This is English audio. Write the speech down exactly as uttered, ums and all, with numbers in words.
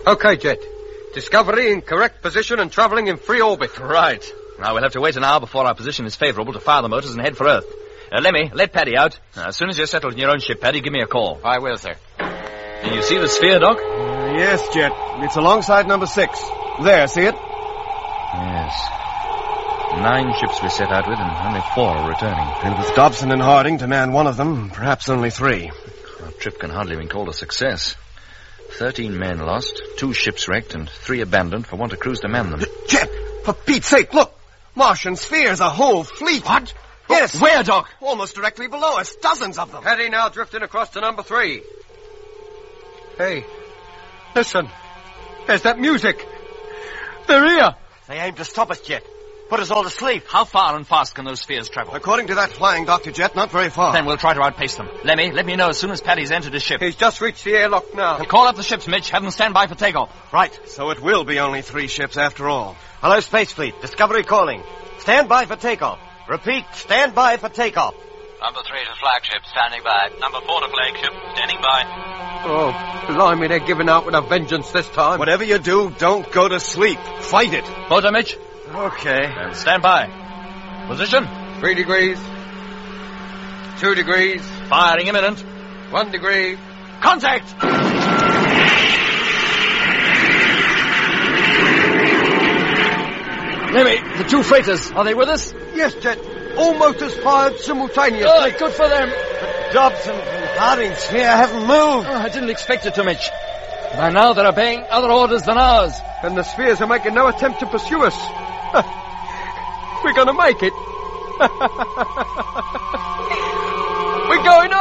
Okay, Jet. Discovery in correct position and travelling in free orbit. Right. Now we'll have to wait an hour before our position is favourable to fire the motors and head for Earth. Uh, Lemmy, let Paddy out. Now, as soon as you're settled in your own ship, Paddy, give me a call. I will, sir. Can you see the sphere, Doc? Uh, yes, Jet. It's alongside number six. There, see it? Yes. Nine ships we set out with, and only four are returning. And with Dobson and Harding to man one of them, perhaps only three. Our trip can hardly be called a success. Thirteen men lost, two ships wrecked, and three abandoned for want of crews to man them. Jet, for Pete's sake, look! Martian spheres, a whole fleet. What? Yes. Where, Doc? Almost directly below us, dozens of them. Paddy now drifting across to number three. Hey, listen. There's that music. They're here. They aim to stop us, Jet. Put us all to sleep. How far and fast can those spheres travel? According to that flying Doctor Jet, not very far. Then we'll try to outpace them. Lemmy, let me know as soon as Paddy's entered his ship. He's just reached the airlock now. Well, call up the ships, Mitch. Have them stand by for takeoff. Right, so it will be only three ships after all. Hello, Space Fleet. Discovery calling. Stand by for takeoff. Repeat, stand by for takeoff. Number three to flagship, standing by. Number four to flagship, standing by. Oh, blimey, they're giving out with a vengeance this time. Whatever you do, don't go to sleep. Fight it. Motor, Mitch. Okay. And stand by. Position. Three degrees. Two degrees. Firing imminent. One degree. Contact! Lemmy, the two freighters, are they with us? Yes, Jet. All motors fired simultaneously. Oh, good for them. Dobson and Harding sphere haven't moved. Oh, I didn't expect it to, Mitch. By now they're obeying other orders than ours. And the spheres are making no attempt to pursue us. We're going to make it. We're going